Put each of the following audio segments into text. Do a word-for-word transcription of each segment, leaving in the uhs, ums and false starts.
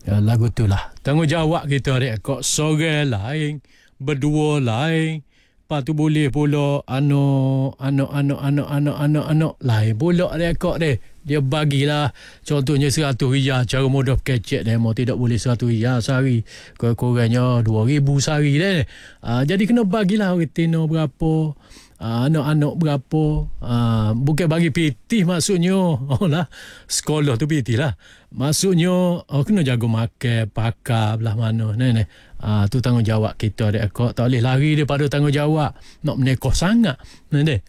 Ya, lagu tu lah. Tanggungjawab kita adik kok seorang lain, berdua lain. Lepas tu boleh pula anak, anak, anak, anak, anak, anak, anak lain pula adik kok deh. Dia bagilah contohnya seratus riyal cara mudah kecek demo tidak boleh seratus riyal sehari. Kurang-kurangnya dua ribu sehari deh. Uh, jadi kena bagilah retino berapa. Uh, anak-anak berapa uh, bukan bagi pitih maksudnya oh lah sekolah tu pitih lah maksudnya oh, kena jaga makan pakar belah mana ni ni uh, tu tanggungjawab kita dek kok tak boleh lari daripada tanggungjawab nak menekoh sangat ni dek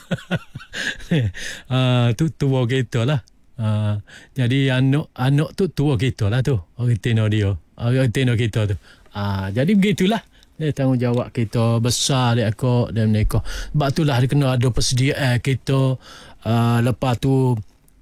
uh, tu tua kita lah uh, jadi anak anak tu tua kita lah tu orang tino dia orang tino kita tu uh, jadi begitulah. Eh, tanggungjawab kita besar dia kok dan mereka. Sebab itulah dia kena ada persediaan kita. Uh, lepas tu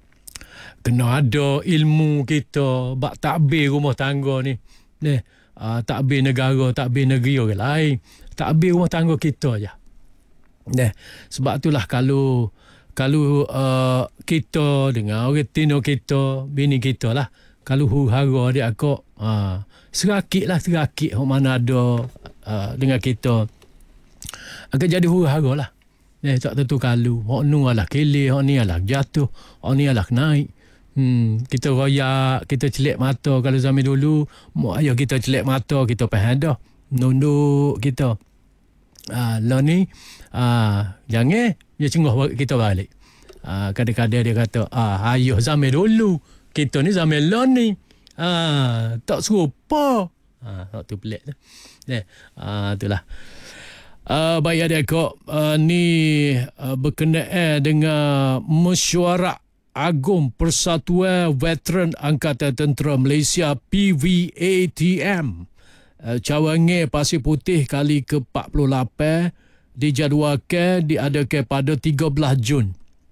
kena ada ilmu kita. Bak takbir rumah tangga ni. Ni uh, takbir negara, takbir negeri orang lain. Takbir rumah tangga kita je. Ni sebab itulah kalau kalau uh, kita dengan orang tino kita, bini kita lah. Kalau huru-hara dia kok uh, serakit lah serakit mana ada uh, dengan kita akan jadi huru-hara lah. Eh, tak tentu kalau hok nu alah kelih, hok ni alah jatuh, hok ni alah naik. Hmm, kita royak, kita celek mata kalau zaman dulu, mak ayah kita celek mata, kita faham dah. Nunduk kita. Ah, lah ni ah jangan dia cengah kita balik. Ah, kadang-kadang dia kata, "Ah, ayah zaman dulu, kita ni zaman lah ni." Ah, tak serupa. Ah, tak tu pelik tu. Eh, ah, itulah. Uh, baik adik kok uh, ni uh, berkenaan dengan Mesyuarat Agung Persatuan Veteran Angkatan Tentera Malaysia P V A T M uh, cawangan Pasir Putih kali ke empat puluh lapan dijadualkan diadakan pada tiga belas Jun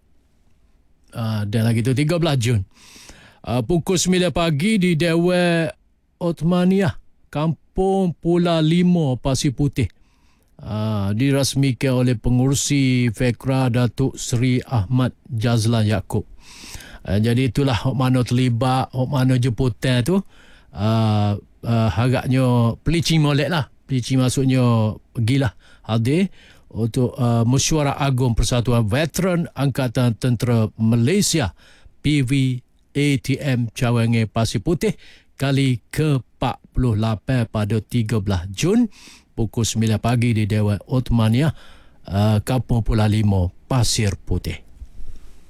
uh, dan lagi tu tiga belas Jun uh, pukul sembilan pagi di Dewan Othmaniyah Kampung Pulau Lima Pasir Putih. Uh, dirasmikan oleh pengurusi Fekra Datuk Seri Ahmad Jazlan Yaakob. Uh, jadi itulah hok mana terlibat, hok mana jemputan tu. Uh, uh, harapnya pelicin molek lah. Pelicin maksudnya pergilah hadir untuk uh, Mesyuarat Agung Persatuan Veteran Angkatan Tentera Malaysia P V A T M cawangan Pasir Putih kali ke empat puluh lapan pada tiga belas Jun pukul sembilan pagi di Dewan Othmaniyah uh, Kampung Pulau Lima Pasir Putih.